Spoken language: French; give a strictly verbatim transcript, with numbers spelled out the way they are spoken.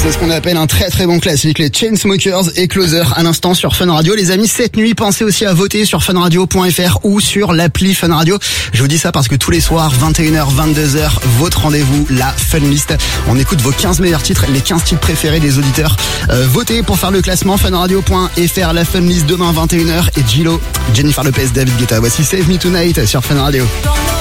C'est ce qu'on appelle un très très bon classique, les Chainsmokers et Closer à l'instant sur Fun Radio. Les amis, cette nuit, pensez aussi à voter sur funradio point f r ou sur l'appli Fun Radio. Je vous dis ça parce que tous les soirs, vingt et une heures, vingt-deux heures, votre rendez-vous, la Fun List. On écoute vos quinze meilleurs titres, les quinze titres préférés des auditeurs. Euh, votez pour faire le classement funradio point f r, la Fun List demain vingt et une heures et Gillo, Jennifer Lopez, David Guetta. Voici Save Me Tonight sur Fun Radio.